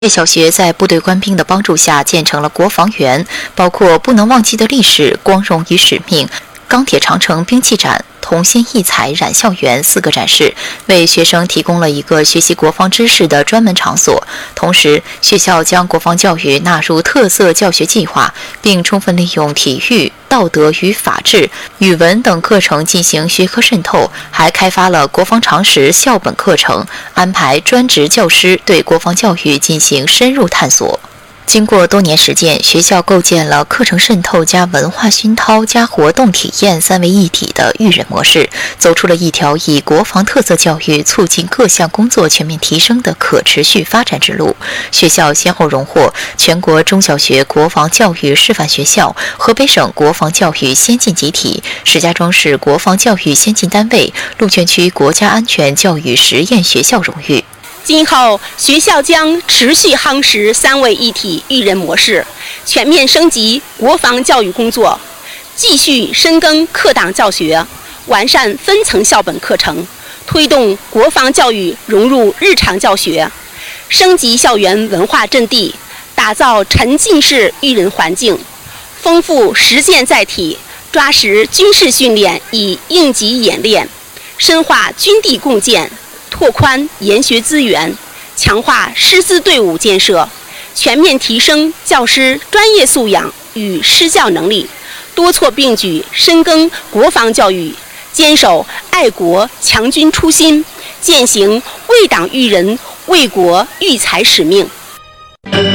小学在部队官兵的帮助下建成了国防园，包括不能忘记的历史、光荣与使命、钢铁长城兵器展、铜线异彩染校园4个展示，为学生提供了一个学习国防知识的专门场所。同时，学校将国防教育纳入特色教学计划，并充分利用体育、道德与法治、语文等课程进行学科渗透，还开发了国防常识校本课程，安排专职教师对国防教育进行深入探索。经过多年实践，学校构建了课程渗透加文化熏陶加活动体验3位一体的育人模式，走出了一条以国防特色教育促进各项工作全面提升的可持续发展之路。学校先后荣获全国中小学国防教育示范学校、河北省国防教育先进集体、石家庄市国防教育先进单位、鹿泉区国家安全教育实验学校荣誉。 今后，学校将持续夯实3位一体育人模式，全面升级国防教育工作，继续深耕课档教学，完善分层校本课程，推动国防教育融入日常教学，升级校园文化阵地，打造沉浸式育人环境，丰富实践载体，抓实军事训练以应急演练，深化军地共建，拓宽研学资源，强化师资队伍建设，全面提升教师专业素养与施教能力，多措并举深耕国防教育，坚守爱国强军初心，践行为党育人、为国育才使命。